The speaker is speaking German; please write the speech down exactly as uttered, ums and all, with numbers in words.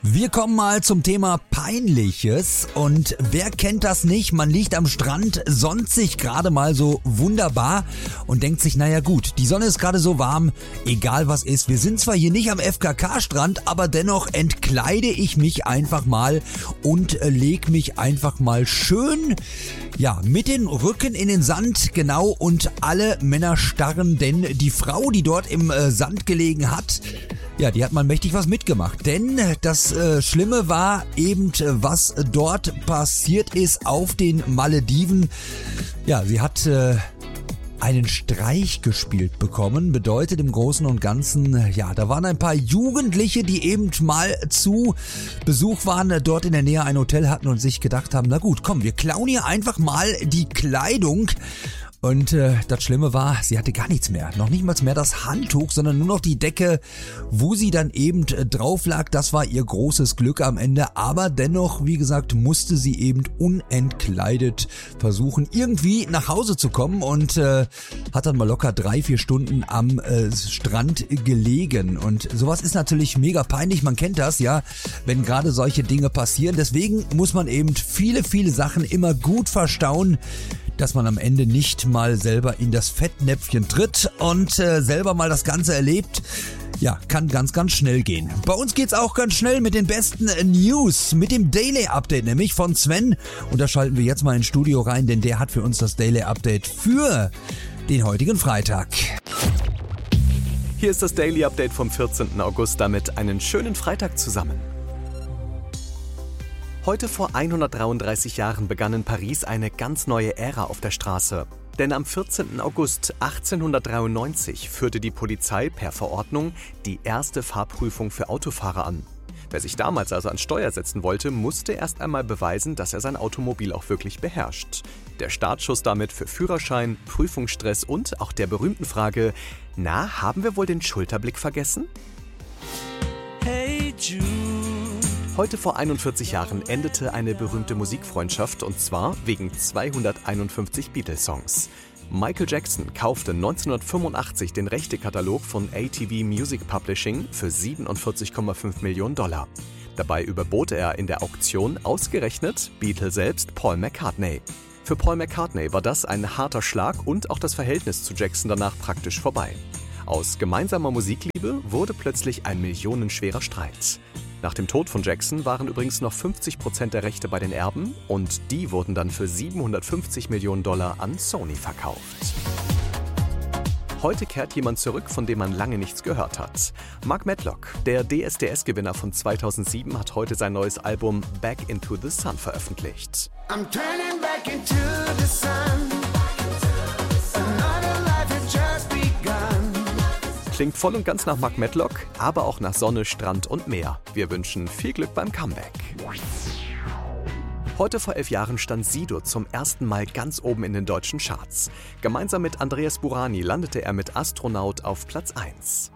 Wir kommen mal zum Thema Peinliches und wer kennt das nicht? Man liegt am Strand, sonnt sich gerade mal so wunderbar und denkt sich, naja gut, die Sonne ist gerade so warm, egal was ist. Wir sind zwar hier nicht am F K K-Strand, aber dennoch entkleide ich mich einfach mal und äh, leg mich einfach mal schön, ja, mit den Rücken in den Sand, genau, und alle Männer starren, denn die Frau, die dort im äh, Sand gelegen hat, ja, die hat mal mächtig was mitgemacht, denn das äh, Schlimme war eben, was dort passiert ist auf den Malediven. Ja, sie hat äh, einen Streich gespielt bekommen, bedeutet im Großen und Ganzen, ja, da waren ein paar Jugendliche, die eben mal zu Besuch waren, dort in der Nähe ein Hotel hatten und sich gedacht haben, na gut, komm, wir klauen hier einfach mal die Kleidung. Und äh, das Schlimme war, sie hatte gar nichts mehr. Noch nicht mal mehr das Handtuch, sondern nur noch die Decke, wo sie dann eben äh, drauf lag. Das war ihr großes Glück am Ende. Aber dennoch, wie gesagt, musste sie eben unentkleidet versuchen, irgendwie nach Hause zu kommen. Und äh, hat dann mal locker drei, vier Stunden am äh, Strand gelegen. Und sowas ist natürlich mega peinlich. Man kennt das, ja, wenn gerade solche Dinge passieren. Deswegen muss man eben viele, viele Sachen immer gut verstauen, dass man am Ende nicht mal selber in das Fettnäpfchen tritt und äh, selber mal das Ganze erlebt. Ja, kann ganz, ganz schnell gehen. Bei uns geht's auch ganz schnell mit den besten News, mit dem Daily Update, nämlich von Sven. Und da schalten wir jetzt mal ins Studio rein, denn der hat für uns das Daily Update für den heutigen Freitag. Hier ist das Daily Update vom vierzehnten August, damit einen schönen Freitag zusammen. Heute vor hundertdreiunddreißig Jahren begann in Paris eine ganz neue Ära auf der Straße. Denn am vierzehnten August achtzehnhundertdreiundneunzig führte die Polizei per Verordnung die erste Fahrprüfung für Autofahrer an. Wer sich damals also ans Steuer setzen wollte, musste erst einmal beweisen, dass er sein Automobil auch wirklich beherrscht. Der Startschuss damit für Führerschein, Prüfungsstress und auch der berühmten Frage, na, haben wir wohl den Schulterblick vergessen? Hey Jude. Heute vor einundvierzig Jahren endete eine berühmte Musikfreundschaft, und zwar wegen zweihunderteinundfünfzig Beatles-Songs. Michael Jackson kaufte neunzehnhundertfünfundachtzig den Rechtekatalog von A T V Music Publishing für siebenundvierzig Komma fünf Millionen Dollar. Dabei überbot er in der Auktion ausgerechnet Beatle selbst Paul McCartney. Für Paul McCartney war das ein harter Schlag und auch das Verhältnis zu Jackson danach praktisch vorbei. Aus gemeinsamer Musikliebe wurde plötzlich ein millionenschwerer Streit. Nach dem Tod von Jackson waren übrigens noch fünfzig Prozent der Rechte bei den Erben und die wurden dann für siebenhundertfünfzig Millionen Dollar an Sony verkauft. Heute kehrt jemand zurück, von dem man lange nichts gehört hat. Mark Medlock, der D S D S-Gewinner von zweitausendsieben, hat heute sein neues Album Back into the Sun veröffentlicht. I'm turning back into the sun. Klingt voll und ganz nach Mark Medlock, aber auch nach Sonne, Strand und Meer. Wir wünschen viel Glück beim Comeback. Heute vor elf Jahren stand Sido zum ersten Mal ganz oben in den deutschen Charts. Gemeinsam mit Andreas Burani landete er mit Astronaut auf Platz eins.